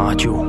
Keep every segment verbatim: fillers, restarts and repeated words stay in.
Radio.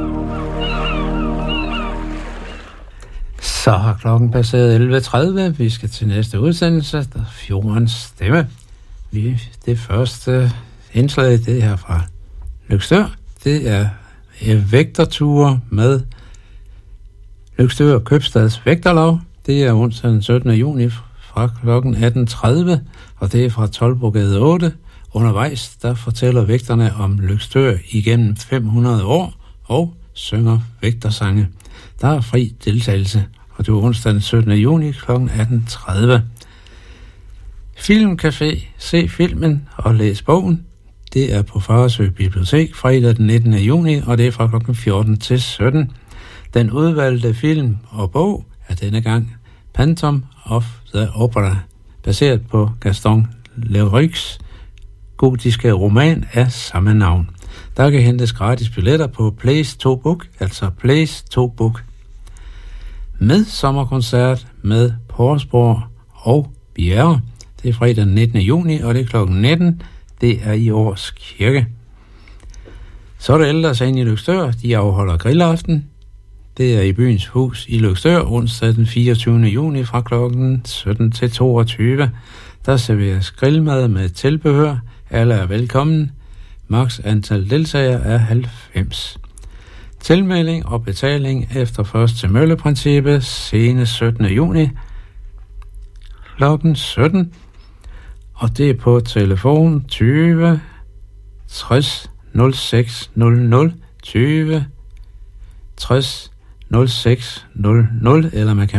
Så har klokken passeret elleve tredive. Vi skal til næste udsendelse, der er Fjordens Stemme. Vi, det første indslag, det er fra Løgstør. Det er vægterture med Løgstør Købstads Vægterlaug. Det er onsdag den syttende juni fra klokken atten tredive, og det er fra Toldbrogade otte. Undervejs, der fortæller vægterne om Løgstør igennem fem hundrede år og synger vægtersange. Der er fri deltagelse, og det er onsdag den syttende juni klokken atten tredive. Filmcafé. Se filmen og læs bogen. Det er på Faresø Bibliotek fredag den nittende juni, og det er fra klokken fjorten til sytten. Den udvalgte film og bog er denne gang Phantom of the Opera, baseret på Gaston Leroux's gotiske roman af samme navn. Der kan hentes gratis billetter på Place to Book, altså Place to Book. Med sommerkoncert med Porsborg og Bjerre. Det er fredag den nittende juni, og det er klokken nitten. Det er i Års Kirke. Så er det ellers ind i Løgstør. De afholder grillaften. Det er i Byens Hus i Løgstør, onsdag den fireogtyvende juni fra klokken sytten til toogtyve. Der serveres grillmad med tilbehør. Alle er velkommen. Maks antal deltagere er halvfems. Tilmelding og betaling efter først til mølleprincippet senest syttende juni klokken sytten. Og det er på telefon tyve tres nul seks nul nul, tyve tres nul seks nul nul, eller man kan